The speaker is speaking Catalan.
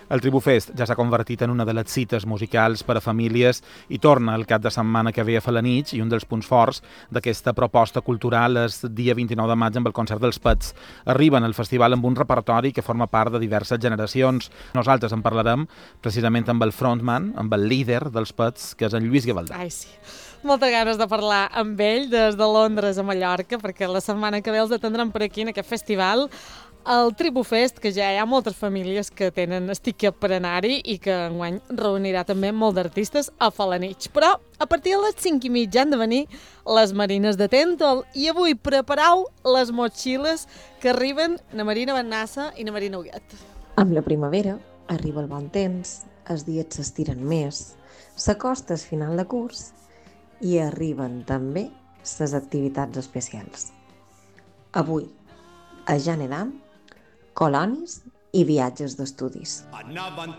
El Tribufest ja s'ha convertit en una de les cites musicals per a famílies i torna el cap de setmana que ve a Felanitx, i un dels punts forts d'aquesta proposta cultural és dia 29 de maig amb el concert dels Pets. Arriben al festival amb un repertori que forma part de diverses generacions. Nosaltres en parlarem precisament amb el frontman, amb el líder dels Pets, que és en Lluís Gavaldà. Ai, sí. Moltes ganes de parlar amb ell des de Londres a Mallorca, perquè la setmana que ve els atendrem per aquí en aquest festival, el Tribufest, que ja hi ha moltes famílies que tenen tiquet per anar-hi i que enguany reunirà també molt d'artistes a Felanitx. Però a partir de les 5:30 han de venir les marines de Tèntol i avui preparau les motxilles que arriben na Marina Bennassa i na Marina Huguet. Amb la primavera arriba el bon temps, els dies s'estiren més, s'acosta el final de curs i arriben també les activitats especials. Avui, a Janedam, colonis i viatges d'estudis.